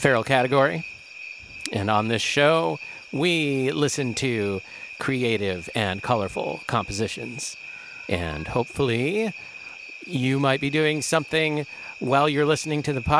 feral category. And on this show, we listen to creative and colorful compositions. And hopefully, you might be doing something while you're listening to the podcast.